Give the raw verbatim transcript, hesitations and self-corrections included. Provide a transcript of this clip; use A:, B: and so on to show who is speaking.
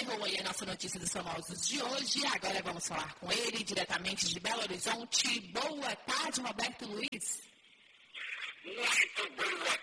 A: encerrou aí a nossa notícia dos famosos de hoje. Agora vamos falar com ele, diretamente de Belo Horizonte. Boa tarde, Roberto Luiz.
B: Muito boa